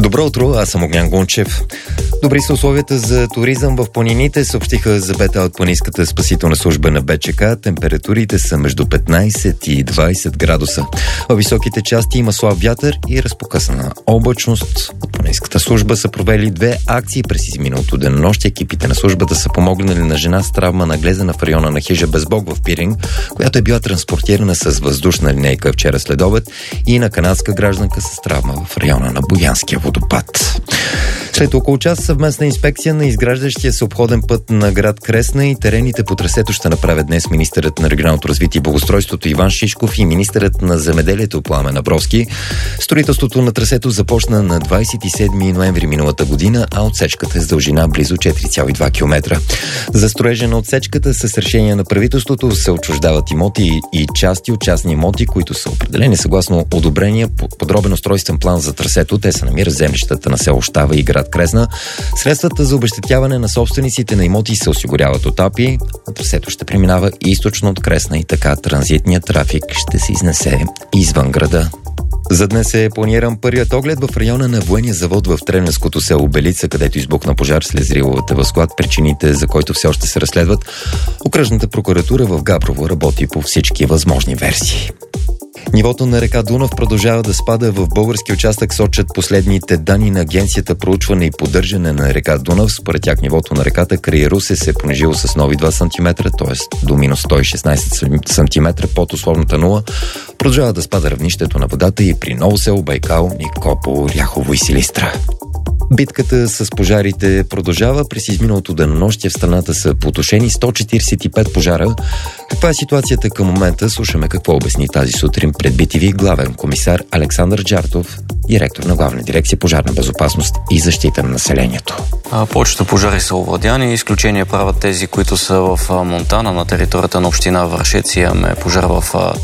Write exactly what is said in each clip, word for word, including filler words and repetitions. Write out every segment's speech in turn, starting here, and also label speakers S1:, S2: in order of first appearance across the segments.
S1: Добро утро, аз съм Огнян Гунчев. Добри са условията за туризъм в планините, съобщиха за бета от планинската спасителна служба на БЧК. Температурите са между петнайсет и двайсет градуса. В високите части има слаб вятър и разпокъсана облачност. От планинската служба са провели две акции през изминалото денонощие. Екипите на службата са помогнали на жена с травма, наглезена в района на хижа Безбог в Пирин, която е била транспортирана с въздушна линейка вчера следобед, и на канадска гражданка с травма в района на Боянския водопад. След около час съвместна инспекция на изграждащия се обходен път на град Кресна и терените по трасето ще направят днес министърът на регионалното развитие и благоустройството Иван Шишков и министърът на земеделието Пламен Абровски. Строителството на трасето започна на двайсет и седми ноември миналата година, а отсечката е с дължина близо четири цяло и две километра. За строежа на отсечката с решение на правителството се отчуждават имоти и части от частни имоти, които са определени съгласно одобрения подробен устройствен план за трасето. Те се намират в землищата на село Щава и град Кресна. Средствата за обезщетяване на собствениците на имоти се осигуряват от АПИ. Трасето ще преминава източно от Кресна и така транзитният трафик ще се изнесе извън града. За днес е планиран първият оглед в района на военния завод в Треневското село Белица, където избухна пожар след зриловата в склад, причините за който все още се разследват. Окръжната прокуратура в Габрово работи по всички възможни версии. Нивото на река Дунав продължава да спада в български участък, сочат последните данни на Агенцията проучване и поддържане на река Дунав. Според тях нивото на реката край Русе се е понижило с нови два сантиметра, т.е. до минус сто и шестнайсет сантиметра под условната нула. Продължава да спада равнището на водата и при Ново село, Байкал, Никопол, Ряхово и Силистра. Битката с пожарите продължава. През изминалото денонощие в страната са потушени сто четирийсет и пет пожара. Каква е ситуацията към момента? Слушаме какво обясни тази сутрин пред Би Ти Ви главен комисар Александър Джартов, директор на Главна дирекция пожарна безопасност и защита на населението.
S2: А, повечето пожари са овладяни. Изключение правят тези, които са в Монтана, на територията на община Вършец. Имаме пожар в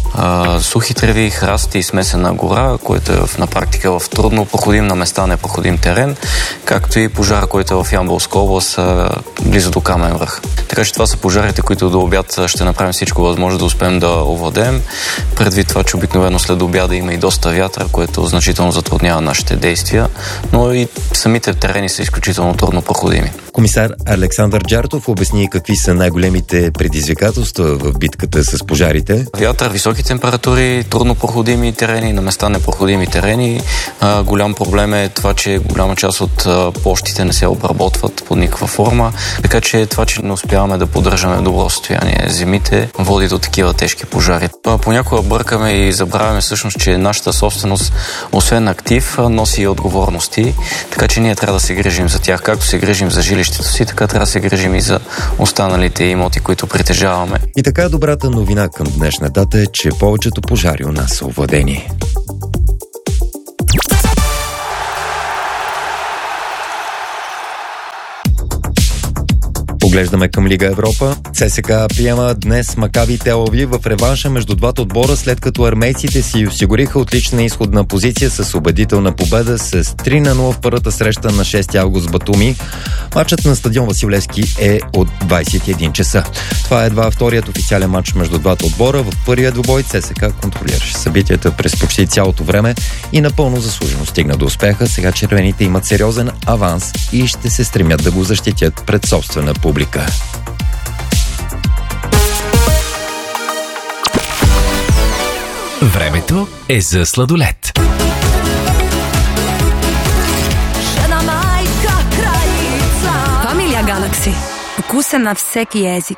S2: а, сухи треви, храсти и смесена гора, което е в, на практика в трудно проходим, на места непроходим терен, както и пожар, който е в Ямболска област, близо до Камен връх. Така че това са пожарите, които до обяд ще направим всичко възможно да успеем да овладеем. Предвид това, че обикновено след обяда има и доста вятър, което значително затруднява нашите действия, но и самите терени са изключително трудно проходими.
S1: Комисар Александър Джартов обясни какви са най-големите предизвикателства в битката с пожарите.
S2: Вятър, високи температури, трудно проходими терени, на места непроходими терени. А, голям проблем е това, че голяма част от а, площите не се обработват под никаква форма, така че това, че не успяваме да поддържаме добро състояние зимите, води до такива тежки пожари. А, понякога бъркаме и забравяме всъщност, че нашата собственост, освен актив, носи и отговорности, така че ние трябва да се грижим за тях, както се грижим за жилището си, така трябва да се грижим и за останалите имоти, които притежаваме.
S1: И така добрата новина към днешна дата е, че повечето пожари у нас са овладени. Поглеждаме към Лига Европа. ЦСКА приема днес Макаби Тел Авив в реванша между двата отбора, след като армейците си осигуриха отлична изходна позиция с убедителна победа с три на нула в първата среща на шести август в Батуми. Матчът на стадион Васил Левски е от двайсет и един часа. Това е едва вторият официален матч между двата отбора. В първия двубой ЦСКА контролираше събитията през почти цялото време и напълно заслужено стигна до успеха. Сега червените имат сериозен аванс и ще се стремят да го защитят пред собствена публика.
S3: Времето е за сладолед.
S4: Familia Galaxy. Вкуса на всеки език.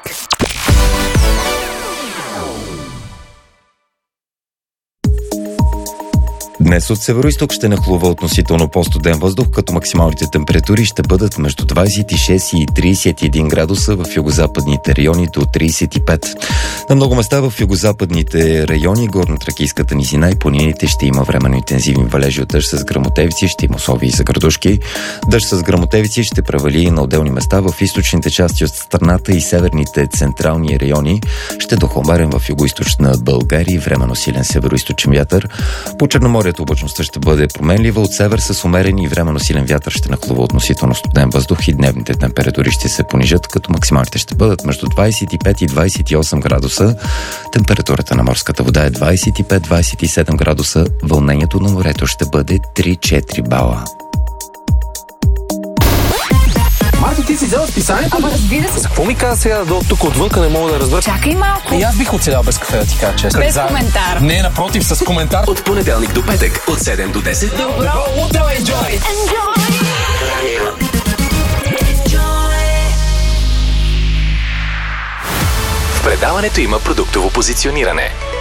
S1: Днес от североизток ще нахлува относително по-студен въздух, като максималните температури ще бъдат между двайсет и шест и трийсет и един градуса, в югозападните райони до трийсет и пет. На много места в югозападните райони, горно-тракийската низина и планините ще има временно интензивни валежи от дъжд с гръмотевици, ще има условия и за градушки. Дъжд с гръмотевици ще превали на отделни места в източните части от страната и северните централни райони. Ще дохомерен в югоизточна България и временно силен североизточен вятър. По Черноморието облачността ще бъде променлива, от север с умерен и временно силен вятър ще нахлува относително студен въздух и дневните температури ще се понижат, като максималните ще бъдат между двайсет и пет и двайсет и осем градуса. Температурата на морската вода е двайсет и пет до двайсет и седем градуса. Вълнението на морето ще бъде три-четири бала.
S5: Ти си взела списанието?
S4: Ама разбира се.
S5: За какво ми каза сега да дойда тук отвънка, не мога да разбера?
S4: Чакай малко.
S5: И аз бих оцелял без кафе, да ти кажа честно.
S4: Без коментар.
S5: Не, напротив, с коментар.
S3: От понеделник до петък, от седем до десет.
S4: Добро
S5: утро, enjoy!
S3: В предаването има продуктово позициониране.